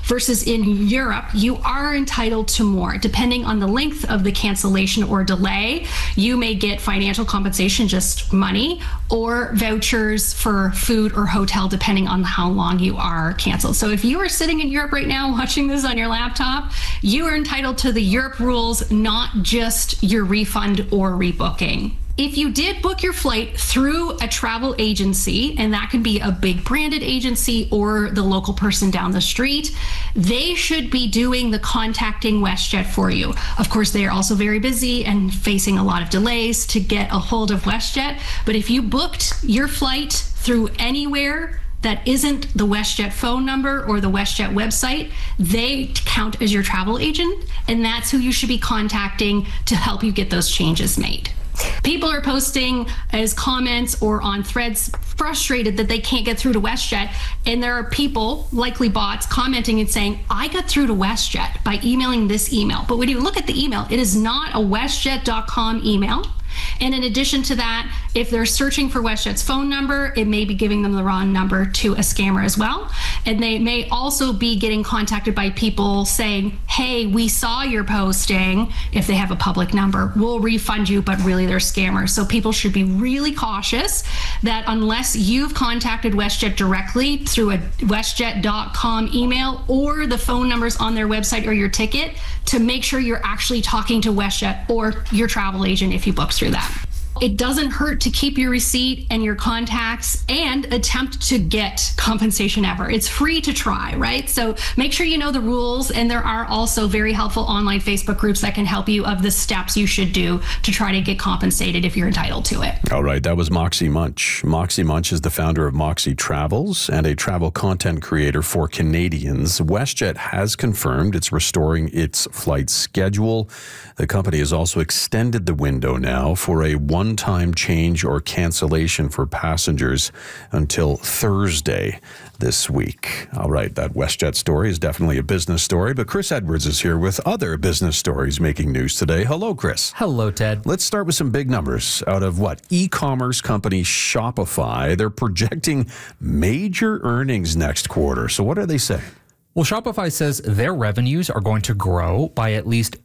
versus in Europe, you are entitled to more. Depending on the length of the cancellation or delay, you may get financial compensation, just money, or vouchers for food or hotel, depending on how long you are canceled. So if you are sitting in Europe right now watching this on your laptop, you are entitled to the Europe rules, not just your refund or rebooking. If you did book your flight through a travel agency, and that can be a big branded agency or the local person down the street, they should be doing the contacting WestJet for you. Of course, they are also very busy and facing a lot of delays to get a hold of WestJet. But if you booked your flight through anywhere that isn't the WestJet phone number or the WestJet website, they count as your travel agent, and that's who you should be contacting to help you get those changes made. People are posting as comments or on threads frustrated that they can't get through to WestJet, and there are people, likely bots, commenting and saying, I got through to WestJet by emailing this email. But when you look at the email, it is not a WestJet.com email. And in addition to that, if they're searching for WestJet's phone number, it may be giving them the wrong number to a scammer as well. And they may also be getting contacted by people saying, hey, we saw your posting. If they have a public number, we'll refund you, but really they're scammers. So people should be really cautious that unless you've contacted WestJet directly through a WestJet.com email or the phone numbers on their website or your ticket, to make sure you're actually talking to WestJet or your travel agent if you book through that. It doesn't hurt to keep your receipt and your contacts and attempt to get compensation ever. It's free to try, right? So make sure you know the rules, and there are also very helpful online Facebook groups that can help you of the steps you should do to try to get compensated if you're entitled to it. All right, that was Moxie Munch. Moxie Munch is the founder of Moxie Travels and a travel content creator for Canadians. WestJet has confirmed it's restoring its flight schedule. The company has also extended the window now for a one-time change or cancellation for passengers until Thursday this week. All right, that WestJet story is definitely a business story, but Chris Edwards is here with other business stories making news today. Hello, Chris. Hello, Ted. Let's start with some big numbers out of e-commerce company Shopify. They're projecting major earnings next quarter. So what are they saying? Well, Shopify says their revenues are going to grow by at least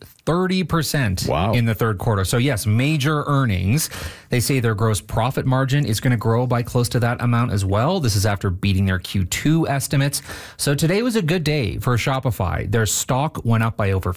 30% in the third quarter. So yes, major earnings. They say their gross profit margin is going to grow by close to that amount as well. This is after beating their Q2 estimates. So today was a good day for Shopify. Their stock went up by over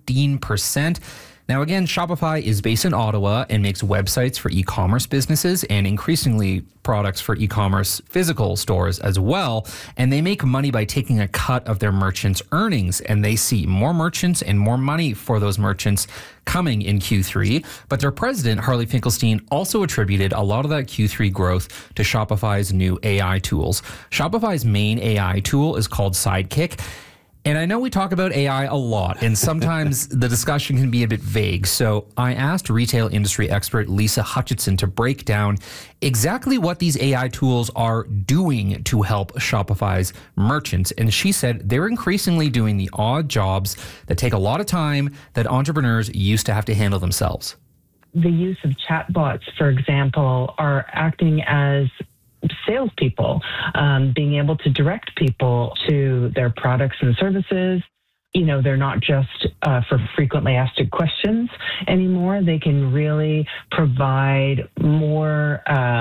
15%. Now, again, Shopify is based in Ottawa and makes websites for e-commerce businesses and increasingly products for e-commerce physical stores as well. And they make money by taking a cut of their merchants' earnings. And they see more merchants and more money for those merchants coming in Q3. But their president, Harley Finkelstein, also attributed a lot of that Q3 growth to Shopify's new AI tools. Shopify's main AI tool is called Sidekick. And I know we talk about AI a lot, and sometimes the discussion can be a bit vague. So I asked retail industry expert Lisa Hutchinson to break down exactly what these AI tools are doing to help Shopify's merchants. And she said they're increasingly doing the odd jobs that take a lot of time that entrepreneurs used to have to handle themselves. The use of chatbots, for example, are acting as salespeople, being able to direct people to their products and services. You know, they're not just for frequently asked questions anymore. They can really provide more,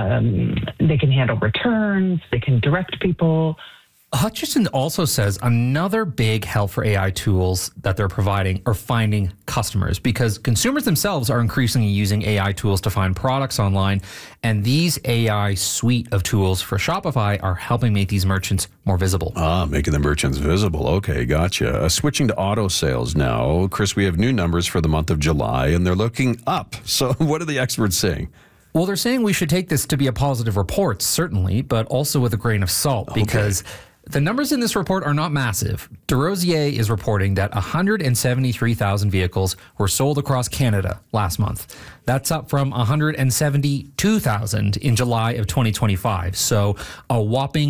they can handle returns, they can direct people. Hutchison also says another big help for AI tools that they're providing are finding customers, because consumers themselves are increasingly using AI tools to find products online. And these AI suite of tools for Shopify are helping make these merchants more visible. Making the merchants visible. Okay, gotcha. Switching to auto sales now. Chris, we have new numbers for the month of July, and they're looking up. So what are the experts saying? Well, they're saying we should take this to be a positive report, certainly, but also with a grain of salt, because the numbers in this report are not massive. DesRosiers is reporting that 173,000 vehicles were sold across Canada last month. That's up from 172,000 in July of 2025. So a whopping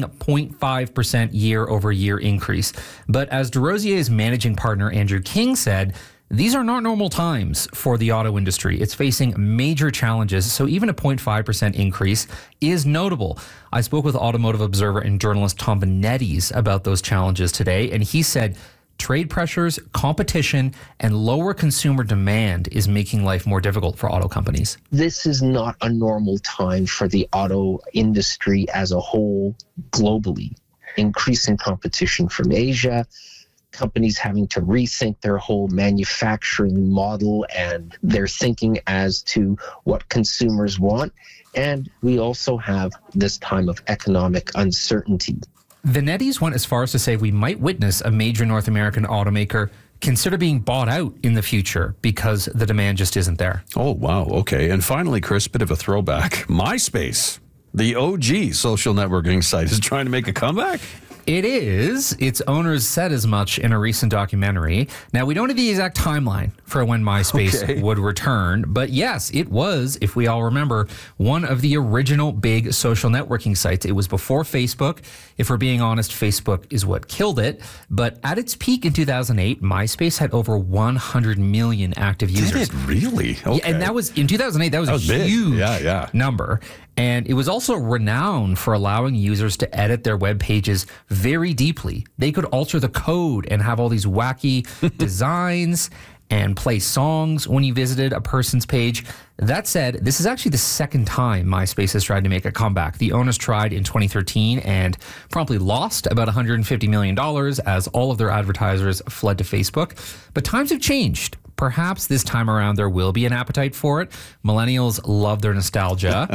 0.5% year-over-year increase. But as DesRosiers' managing partner Andrew King said, these are not normal times for the auto industry. It's facing major challenges, so even a 0.5% increase is notable. I spoke with Automotive Observer and journalist Tom Benettes about those challenges today, and he said trade pressures, competition, and lower consumer demand is making life more difficult for auto companies. This is not a normal time for the auto industry as a whole globally. Increasing competition from Asia, companies having to rethink their whole manufacturing model and their thinking as to what consumers want. And we also have this time of economic uncertainty. Benettes went as far as to say we might witness a major North American automaker consider being bought out in the future because the demand just isn't there. Oh, wow. Okay. And finally, Chris, bit of a throwback. MySpace, the OG social networking site, is trying to make a comeback. It is. Its owners said as much in a recent documentary. Now, we don't have the exact timeline for when MySpace would return, but yes, it was, if we all remember, one of the original big social networking sites. It was before Facebook. If we're being honest, Facebook is what killed it. But at its peak in 2008, MySpace had over 100 million active users. Did it really? Okay. Yeah, and that was, in 2008, that was a huge big. number. And it was also renowned for allowing users to edit their web pages very deeply. They could alter the code and have all these wacky designs and play songs when you visited a person's page. That said, this is actually the second time MySpace has tried to make a comeback. The owners tried in 2013 and promptly lost about $150 million as all of their advertisers fled to Facebook. But times have changed. Perhaps this time around there will be an appetite for it. Millennials love their nostalgia.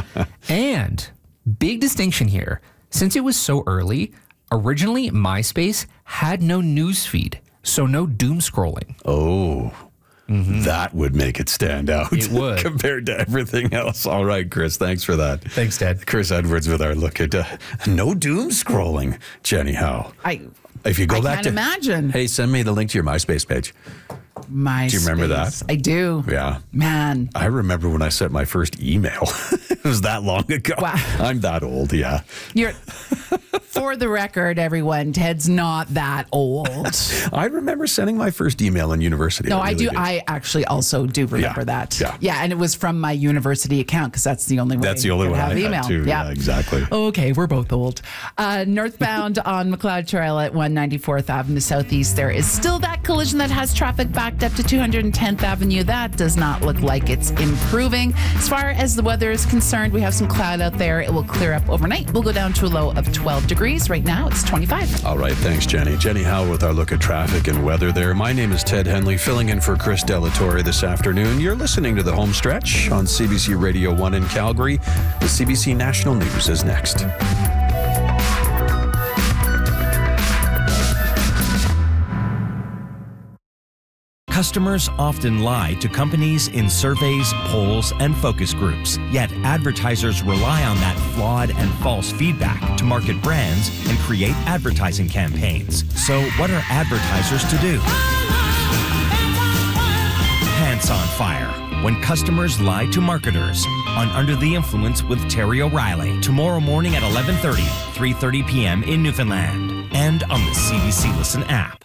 And big distinction here, since it was so early, originally MySpace had no news feed, so no doom scrolling. Oh, that would make it stand out. It would. Compared to everything else. All right, Chris, thanks for that. Thanks, Ted. Chris Edwards with our look at no doom scrolling. Jenny Howe. If you go back to imagine. Hey, send me the link to your MySpace page. MySpace. Do you remember that? I do. Yeah. Man. I remember when I sent my first email. It was that long ago. Wow. I'm that old, yeah. For the record, everyone, Ted's not that old. I remember sending my first email in university. No, I really do. did. I actually also do remember that. Yeah. And it was from my university account because that's the only way. That's the only one I have email. had too. Yeah, exactly. Okay, we're both old. Northbound on McLeod Trail at 194th Avenue Southeast, there is still that collision that has traffic backed up to 210th Avenue. That does not look like it's improving. As far as the weather is concerned, we have some cloud out there. It will clear up overnight. We'll go down to a low of 12 degrees. Right now, it's 25. All right, thanks, Jenny. Jenny Howe with our look at traffic and weather there. My name is Ted Henley, filling in for Chris Delatorre this afternoon. You're listening to The Home Stretch on CBC Radio 1 in Calgary. The CBC National News is next. Customers often lie to companies in surveys, polls, and focus groups. Yet advertisers rely on that flawed and false feedback to market brands and create advertising campaigns. So what are advertisers to do? Pants on Fire. When customers lie to marketers on Under the Influence with Terry O'Reilly. Tomorrow morning at 11:30, 3:30 p.m. in Newfoundland. And on the CBC Listen app.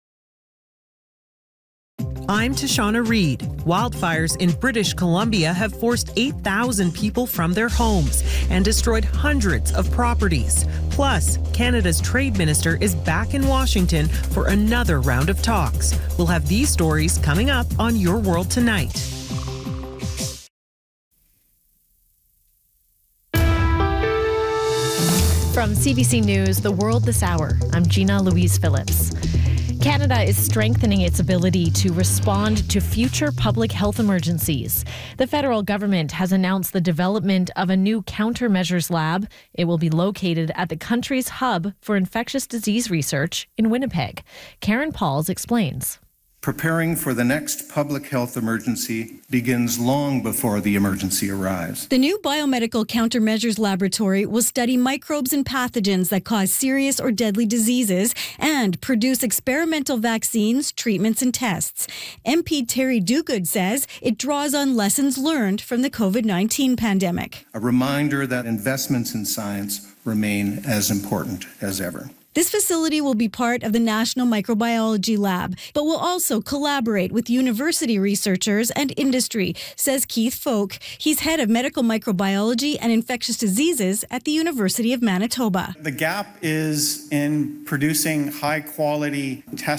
I'm Tashana Reed. Wildfires in British Columbia have forced 8,000 people from their homes and destroyed hundreds of properties. Plus, Canada's trade minister is back in Washington for another round of talks. We'll have these stories coming up on Your World Tonight. From CBC News, The World This Hour, I'm Gina Louise Phillips. Canada is strengthening its ability to respond to future public health emergencies. The federal government has announced the development of a new countermeasures lab. It will be located at the country's hub for infectious disease research in Winnipeg. Karen Pauls explains. Preparing for the next public health emergency begins long before the emergency arrives. The new Biomedical Countermeasures Laboratory will study microbes and pathogens that cause serious or deadly diseases and produce experimental vaccines, treatments, and tests. MP Terry Duguid says it draws on lessons learned from the COVID-19 pandemic. A reminder that investments in science remain as important as ever. This facility will be part of the National Microbiology Lab, but will also collaborate with university researchers and industry, says Keith Folk. He's head of medical microbiology and infectious diseases at the University of Manitoba. The gap is in producing high-quality tests